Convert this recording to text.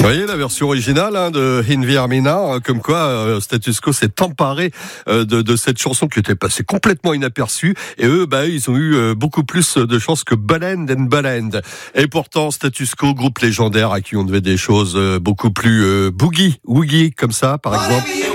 Vous voyez la version originale de Yngwie Hermina, comme quoi Status Quo s'est emparé de cette chanson qui était passée complètement inaperçue, et eux ils ont eu beaucoup plus de chance que Ballend and Ballend. Et pourtant Status Quo, groupe légendaire à qui on devait des choses beaucoup plus boogie, woogie comme ça par exemple.